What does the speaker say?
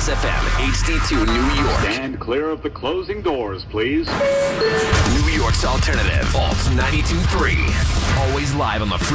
Kiss FM, HD2 New York. Stand clear of the closing doors, please. New York's alternative, Alt 92.3. Always live on the free